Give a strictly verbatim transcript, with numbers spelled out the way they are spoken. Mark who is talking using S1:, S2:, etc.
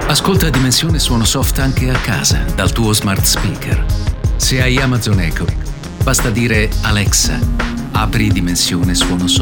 S1: Ascolta Dimensione Suono Soft anche a casa dal tuo smart speaker. Se hai Amazon Echo, basta dire Alexa, apri Dimensione Suono Soft.